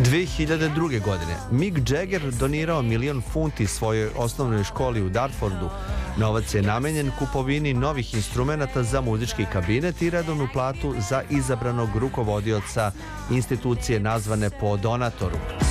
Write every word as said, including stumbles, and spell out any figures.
dve hiljade druge. godine Mick Jagger donirao milion funti svojoj osnovnoj školi u Dartfordu. Novac je namenjen kupovini novih instrumenata za muzički kabinet i redovnu platu za izabranog rukovodioca institucije nazvane po donatoru.